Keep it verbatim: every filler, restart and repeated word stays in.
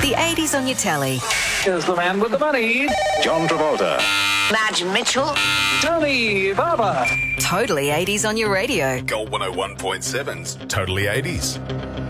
The eighties on your telly. Here's the man with the money. John Travolta. Madge Mitchell. Tony Barber. Totally eighties on your radio. Gold one oh one point seven's Totally eighties.